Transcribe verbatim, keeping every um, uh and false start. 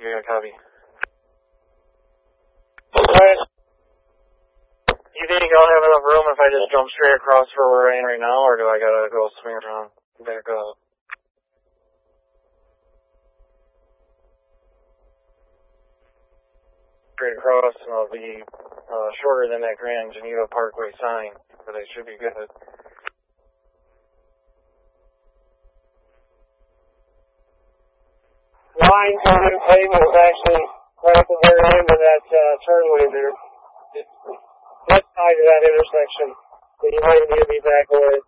you got copy. Alright. You think I'll have enough room if I just jump straight across where we're in right now, or do I gotta go swing around, back up? Straight across, and I'll be uh, shorter than that Grand Geneva Parkway sign, but it should be good. Line turning pavement is actually right at the very end of that uh, turnway there. Left side of that intersection. So you might need to be back away.